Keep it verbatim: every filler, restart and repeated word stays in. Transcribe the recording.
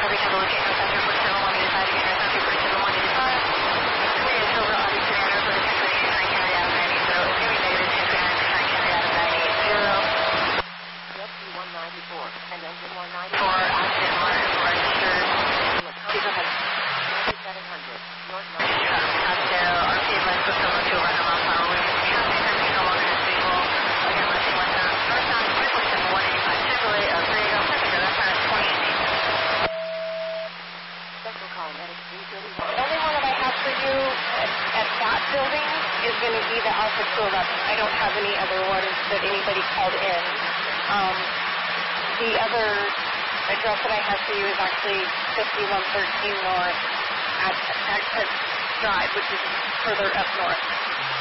I don't have any other ones that anybody called in. Um, the other address that I have for you is actually fifty-one thirteen North at Access Drive, which is further up north.